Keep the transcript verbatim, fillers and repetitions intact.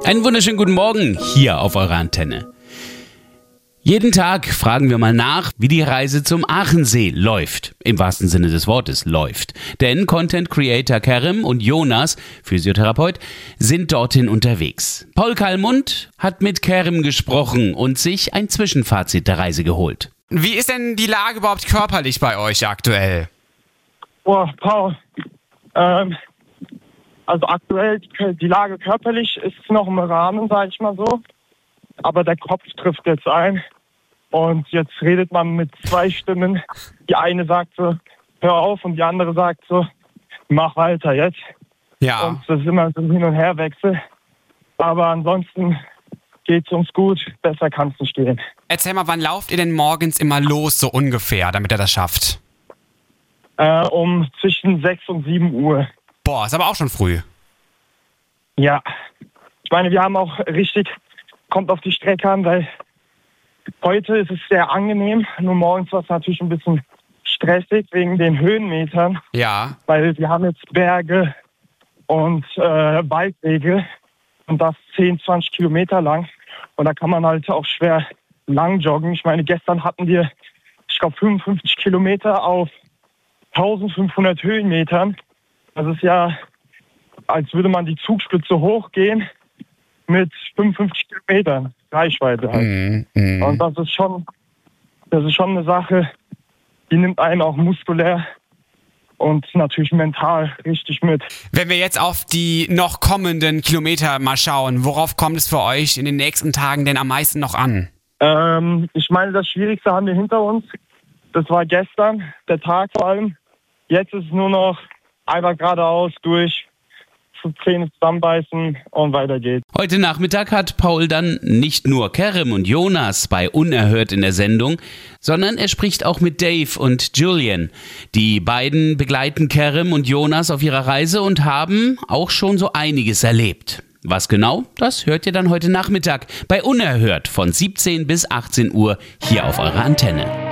Einen wunderschönen guten Morgen hier auf eurer Antenne. Jeden Tag fragen wir mal nach, wie die Reise zum Aachensee läuft. Im wahrsten Sinne des Wortes läuft. Denn Content Creator Kerem und Jonas, Physiotherapeut, sind dorthin unterwegs. Paul Kallmund hat mit Kerem gesprochen und sich ein Zwischenfazit der Reise geholt. Wie ist denn die Lage überhaupt körperlich bei euch aktuell? Boah, Paul, ähm, also aktuell die, die Lage körperlich ist noch im Rahmen, sage ich mal so. Aber der Kopf trifft jetzt ein und jetzt redet man mit zwei Stimmen. Die eine sagt so, hör auf, und die andere sagt so, mach weiter jetzt. Ja. Und das ist immer so ein Hin- und Herwechsel. Aber ansonsten geht's uns gut, besser kann's nicht gehen. Erzähl mal, wann lauft ihr denn morgens immer los, so ungefähr, damit ihr das schafft? Äh, um zwischen sechs und sieben Uhr. Boah, ist aber auch schon früh. Ja, ich meine, wir haben auch richtig, kommt auf die Strecke an, weil heute ist es sehr angenehm, nur morgens war es natürlich ein bisschen stressig wegen den Höhenmetern. Ja. Weil wir haben jetzt Berge und äh, Waldwege und das zehn, zwanzig Kilometer lang und da kann man halt auch schwer lang joggen. Ich meine, gestern hatten wir, ich glaube, fünfundfünfzig Kilometer auf eintausendfünfhundert Höhenmetern. Das ist ja, als würde man die Zugspitze hochgehen mit fünfundfünfzig Kilometern Reichweite halt. Mm, mm. Und das ist schon, das ist schon eine Sache, die nimmt einen auch muskulär und natürlich mental richtig mit. Wenn wir jetzt auf die noch kommenden Kilometer mal schauen, worauf kommt es für euch in den nächsten Tagen denn am meisten noch an? Ähm, ich meine, das Schwierigste haben wir hinter uns. Das war gestern, der Tag vor allem. Jetzt ist es nur noch einfach geradeaus durch, Zähne zusammenbeißen und weiter geht's. Heute Nachmittag hat Paul dann nicht nur Kerem und Jonas bei Unerhört in der Sendung, sondern er spricht auch mit Dave und Julian. Die beiden begleiten Kerem und Jonas auf ihrer Reise und haben auch schon so einiges erlebt. Was genau, das hört ihr dann heute Nachmittag bei Unerhört von siebzehn bis achtzehn Uhr hier auf eurer Antenne.